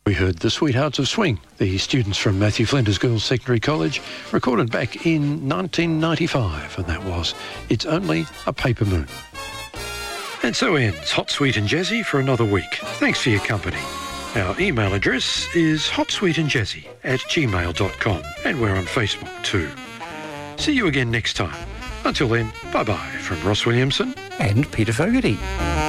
We heard The Sweethearts of Swing, the students from Matthew Flinders Girls Secondary College, recorded back in 1995, and that was It's Only a Paper Moon. And so ends Hot, Sweet and Jazzy for another week. Thanks for your company. Our email address is hotsweetandjazzy@gmail.com, and we're on Facebook too. See you again next time. Until then, bye-bye from Ross Williamson and Peter Fogarty.